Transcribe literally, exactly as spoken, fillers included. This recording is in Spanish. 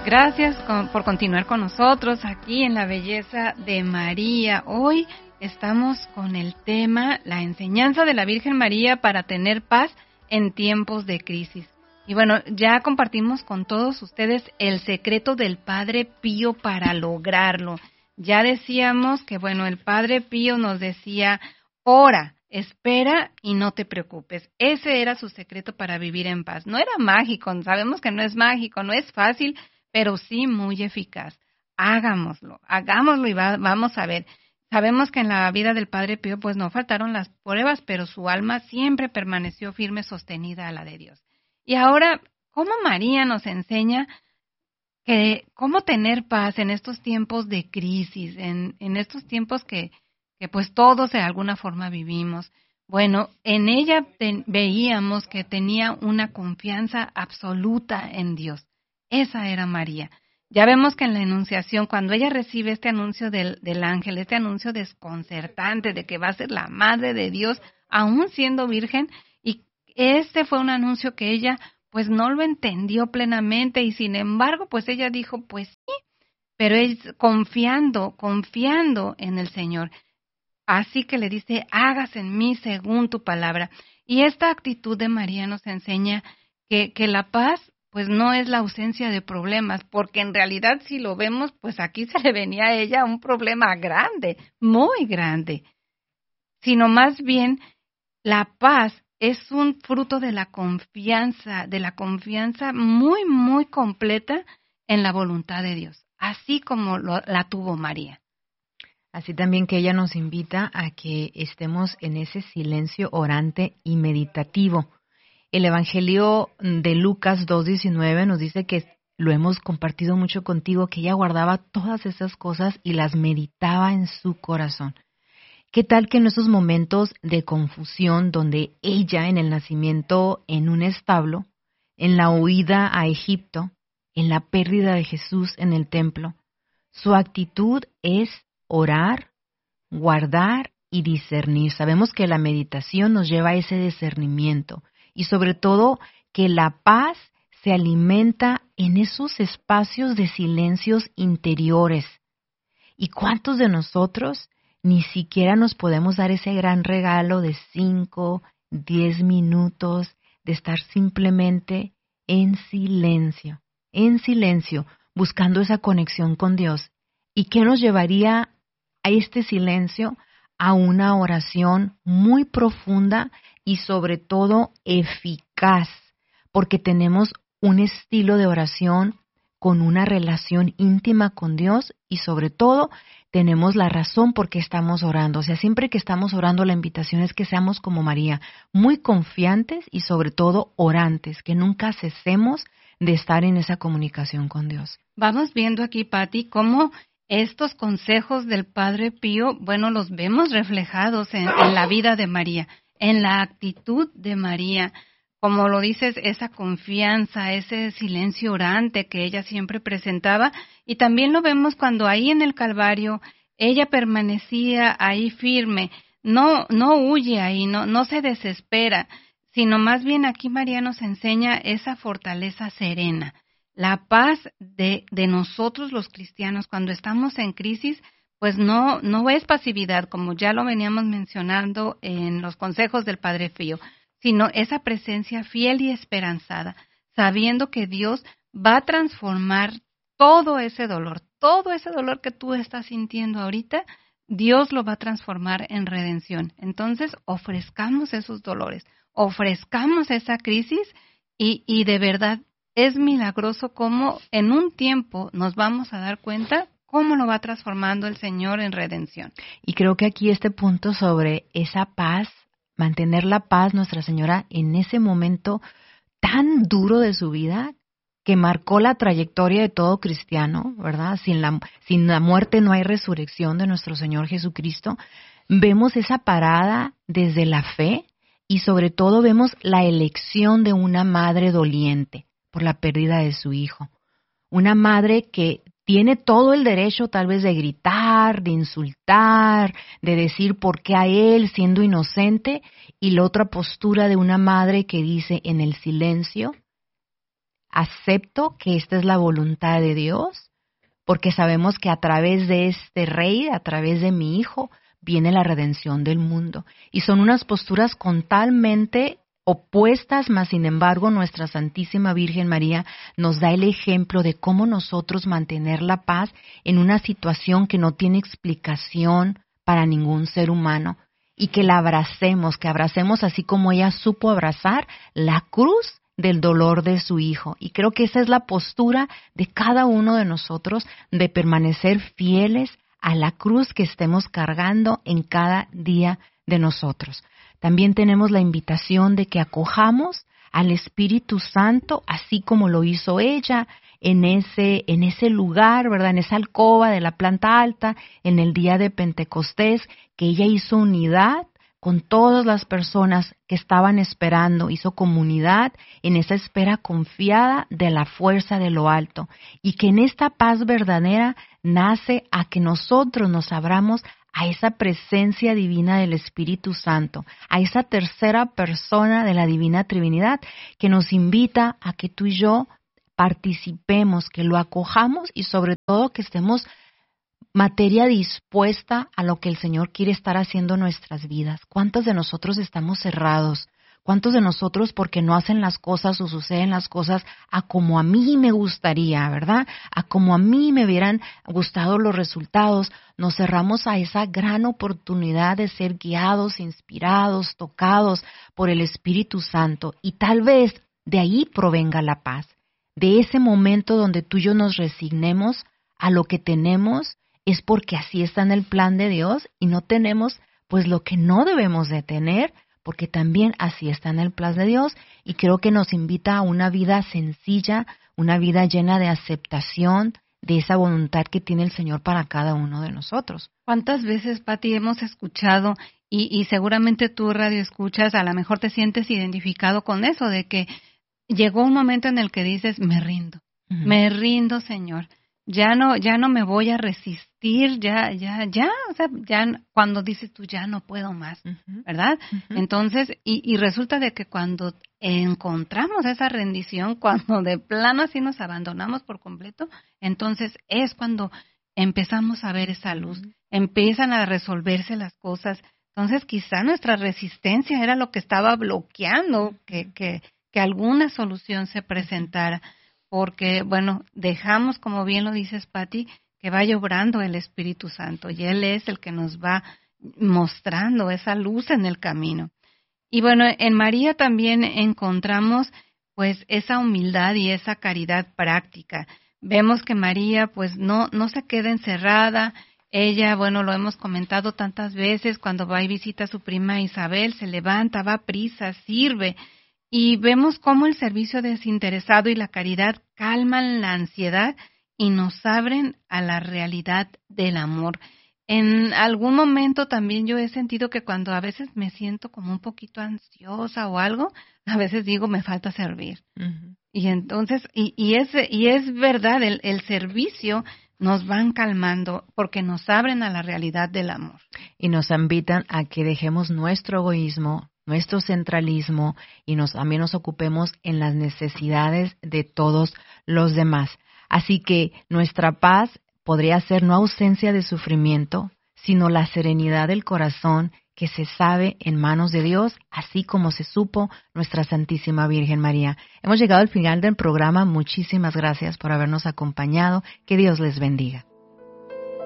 Gracias con, por continuar con nosotros aquí en La Belleza de María. Hoy estamos con el tema, la enseñanza de la Virgen María para tener paz en tiempos de crisis. Y bueno, ya compartimos con todos ustedes el secreto del Padre Pío para lograrlo. Ya decíamos que, bueno, el Padre Pío nos decía, ora, espera y no te preocupes. Ese era su secreto para vivir en paz. No era mágico, sabemos que no es mágico, no es fácil, pero sí muy eficaz. Hagámoslo, hagámoslo y va, vamos a ver. Sabemos que en la vida del Padre Pío pues no faltaron las pruebas, pero su alma siempre permaneció firme, sostenida a la de Dios. Y ahora, ¿cómo María nos enseña que cómo tener paz en estos tiempos de crisis, en, en estos tiempos que, que pues todos de alguna forma vivimos? Bueno, en ella te, veíamos que tenía una confianza absoluta en Dios. Esa era María. Ya vemos que en la Anunciación, cuando ella recibe este anuncio del, del ángel, este anuncio desconcertante de que va a ser la madre de Dios, aún siendo virgen, y este fue un anuncio que ella pues no lo entendió plenamente, y sin embargo, pues ella dijo, pues sí, pero es confiando, confiando en el Señor. Así que le dice, hágase en mí según tu palabra. Y esta actitud de María nos enseña que, que la paz pues no es la ausencia de problemas, porque en realidad si lo vemos, pues aquí se le venía a ella un problema grande, muy grande, sino más bien la paz es un fruto de la confianza, de la confianza muy, muy completa en la voluntad de Dios, así como lo, la tuvo María. Así también que ella nos invita a que estemos en ese silencio orante y meditativo. El Evangelio de Lucas dos diecinueve nos dice que lo hemos compartido mucho contigo, que ella guardaba todas esas cosas y las meditaba en su corazón. ¿Qué tal que en esos momentos de confusión donde ella en el nacimiento en un establo, en la huida a Egipto, en la pérdida de Jesús en el templo, su actitud es orar, guardar y discernir? Sabemos que la meditación nos lleva a ese discernimiento. Y sobre todo, que la paz se alimenta en esos espacios de silencios interiores. ¿Y cuántos de nosotros ni siquiera nos podemos dar ese gran regalo de cinco, diez minutos de estar simplemente en silencio, en silencio, buscando esa conexión con Dios? ¿Y qué nos llevaría a este silencio? A una oración muy profunda y sobre todo eficaz, porque tenemos un estilo de oración con una relación íntima con Dios y sobre todo tenemos la razón por qué estamos orando. O sea, siempre que estamos orando, la invitación es que seamos como María, muy confiantes y sobre todo orantes, que nunca cesemos de estar en esa comunicación con Dios. Vamos viendo aquí, Pati, cómo estos consejos del Padre Pío, bueno, los vemos reflejados en, en la vida de María, en la actitud de María, como lo dices, esa confianza, ese silencio orante que ella siempre presentaba, y también lo vemos cuando ahí en el Calvario ella permanecía ahí firme, no, no huye ahí, no, no se desespera, sino más bien aquí María nos enseña esa fortaleza serena. La paz de, de nosotros los cristianos cuando estamos en crisis, pues no, no es pasividad, como ya lo veníamos mencionando en los consejos del Padre Pío, sino esa presencia fiel y esperanzada, sabiendo que Dios va a transformar todo ese dolor, todo ese dolor que tú estás sintiendo ahorita, Dios lo va a transformar en redención. Entonces, ofrezcamos esos dolores, ofrezcamos esa crisis y, y de verdad, es milagroso cómo en un tiempo nos vamos a dar cuenta cómo lo va transformando el Señor en redención. Y creo que aquí este punto sobre esa paz, mantener la paz, Nuestra Señora, en ese momento tan duro de su vida, que marcó la trayectoria de todo cristiano, ¿verdad? Sin la, sin la muerte no hay resurrección de nuestro Señor Jesucristo. Vemos esa parada desde la fe y sobre todo vemos la elección de una madre doliente por la pérdida de su hijo. Una madre que tiene todo el derecho tal vez de gritar, de insultar, de decir por qué a él siendo inocente, y la otra postura de una madre que dice en el silencio, acepto que esta es la voluntad de Dios, porque sabemos que a través de este rey, a través de mi hijo, viene la redención del mundo. Y son unas posturas totalmente opuestas, mas sin embargo nuestra Santísima Virgen María nos da el ejemplo de cómo nosotros mantener la paz en una situación que no tiene explicación para ningún ser humano, y que la abracemos, que abracemos así como ella supo abrazar la cruz del dolor de su hijo. Y creo que esa es la postura de cada uno de nosotros, de permanecer fieles a la cruz que estemos cargando en cada día de nosotros. También tenemos la invitación de que acojamos al Espíritu Santo, así como lo hizo ella en ese, en ese lugar, ¿verdad? En esa alcoba de la planta alta, en el día de Pentecostés, que ella hizo unidad con todas las personas que estaban esperando, hizo comunidad en esa espera confiada de la fuerza de lo alto, y que en esta paz verdadera nace a que nosotros nos abramos a esa presencia divina del Espíritu Santo, a esa tercera persona de la Divina Trinidad, que nos invita a que tú y yo participemos, que lo acojamos y sobre todo que estemos materia dispuesta a lo que el Señor quiere estar haciendo en nuestras vidas. ¿Cuántos de nosotros estamos cerrados? ¿Cuántos de nosotros, porque no hacen las cosas o suceden las cosas a como a mí me gustaría, ¿verdad? A como a mí me hubieran gustado los resultados, nos cerramos a esa gran oportunidad de ser guiados, inspirados, tocados por el Espíritu Santo? Y tal vez de ahí provenga la paz, de ese momento donde tú y yo nos resignemos a lo que tenemos, es porque así está en el plan de Dios y no tenemos pues lo que no debemos de tener, porque también así está en el plan de Dios, y creo que nos invita a una vida sencilla, una vida llena de aceptación de esa voluntad que tiene el Señor para cada uno de nosotros. ¿Cuántas veces, Pati, hemos escuchado, y, y seguramente tú, radio escuchas, a lo mejor te sientes identificado con eso, de que llegó un momento en el que dices, me rindo, uh-huh. me rindo, Señor. Ya no, ya no me voy a resistir, ya, ya, ya, o sea, ya cuando dices tú ya no puedo más, uh-huh. ¿verdad? Uh-huh. Entonces, y, y resulta de que cuando encontramos esa rendición, cuando de plano así nos abandonamos por completo, entonces es cuando empezamos a ver esa luz, uh-huh. empiezan a resolverse las cosas. Entonces, quizá nuestra resistencia era lo que estaba bloqueando que, que, que alguna solución se presentara. Porque, bueno, dejamos, como bien lo dices, Pati, que vaya obrando el Espíritu Santo, y Él es el que nos va mostrando esa luz en el camino. Y bueno, en María también encontramos, pues, esa humildad y esa caridad práctica. Vemos que María, pues, no, no se queda encerrada. Ella, bueno, lo hemos comentado tantas veces, cuando va y visita a su prima Isabel, se levanta, va a prisa, sirve. Y vemos cómo el servicio desinteresado y la caridad calman la ansiedad y nos abren a la realidad del amor. En algún momento también yo he sentido que cuando a veces me siento como un poquito ansiosa o algo, a veces digo, me falta servir. Uh-huh. Y entonces, y, y, es, y es verdad, el, el servicio nos van calmando porque nos abren a la realidad del amor. Y nos invitan a que dejemos nuestro egoísmo, nuestro centralismo, y nos, también nos ocupemos en las necesidades de todos los demás. Así que nuestra paz podría ser no ausencia de sufrimiento, sino la serenidad del corazón que se sabe en manos de Dios, así como se supo nuestra Santísima Virgen María. Hemos llegado al final del programa. Muchísimas gracias por habernos acompañado. Que Dios les bendiga.